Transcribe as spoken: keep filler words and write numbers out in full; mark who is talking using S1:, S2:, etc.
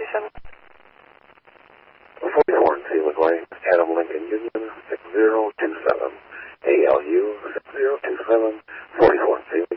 S1: seven.
S2: forty-four and Seawood Way, Adam Lincoln Union, six zero two seven. A L U six zero two seven, forty-four and Seawood.